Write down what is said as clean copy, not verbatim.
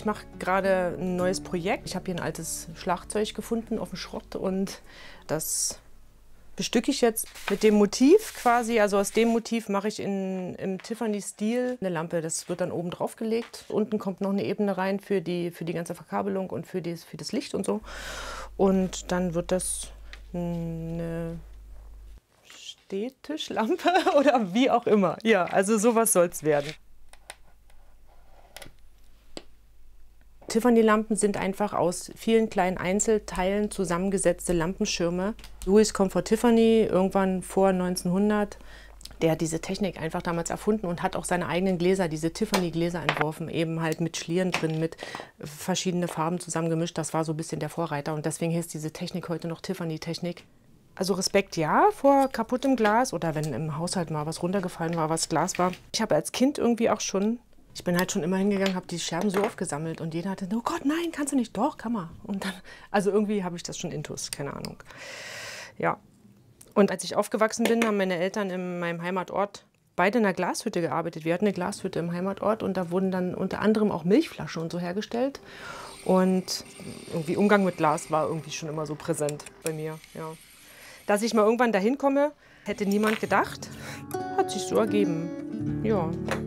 mache gerade ein neues Projekt. Ich habe hier ein altes Schlagzeug gefunden auf dem Schrott und das bestücke ich jetzt mit dem Motiv quasi. Also aus dem Motiv mache ich im Tiffany-Stil eine Lampe. Das wird dann oben drauf gelegt. Unten kommt noch eine Ebene rein für die ganze Verkabelung und für das Licht und so. Und dann wird das eine Stehtischlampe oder wie auch immer. Ja, also sowas soll es werden. Tiffany-Lampen sind einfach aus vielen kleinen Einzelteilen zusammengesetzte Lampenschirme. Louis kommt von Tiffany, irgendwann vor 1900. Der hat diese Technik einfach damals erfunden und hat auch seine eigenen Gläser, diese Tiffany-Gläser entworfen, eben halt mit Schlieren drin, mit verschiedenen Farben zusammengemischt. Das war so ein bisschen der Vorreiter und deswegen heißt diese Technik heute noch Tiffany-Technik. Also Respekt ja vor kaputtem Glas oder wenn im Haushalt mal was runtergefallen war, was Glas war. Ich habe als Kind irgendwie auch schon, ich bin halt schon immer hingegangen, habe die Scherben so aufgesammelt und jeder hatte, oh Gott, nein, kannst du nicht, doch, kann man. Und dann, also irgendwie habe ich das schon intus, keine Ahnung. Ja. Und als ich aufgewachsen bin, haben meine Eltern in meinem Heimatort beide in einer Glashütte gearbeitet. Wir hatten eine Glashütte im Heimatort und da wurden dann unter anderem auch Milchflaschen und so hergestellt. Und irgendwie Umgang mit Glas war irgendwie schon immer so präsent bei mir, ja. Dass ich mal irgendwann dahin komme, hätte niemand gedacht. Hat sich so ergeben, ja.